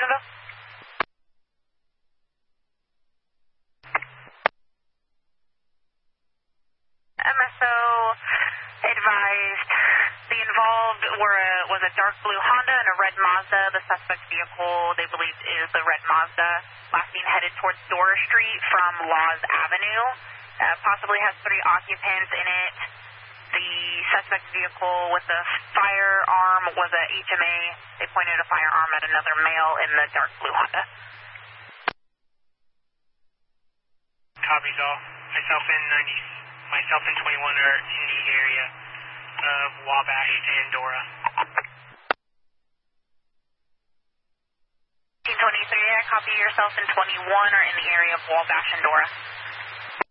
Jacksonville? MSO advised the involved was a dark blue Honda and a red Mazda. The suspect vehicle, they believe, is the red Mazda, last seen headed towards Dora Street from Laws Avenue. Possibly has 3 occupants in it. The suspect vehicle with the firearm was a HMA. They pointed a firearm at another male in the dark blue Honda. Copies all. Myself and 21 are in the area of Wabash and Dora. 1923, I copy yourself and 21 are in the area of Wabash and Dora.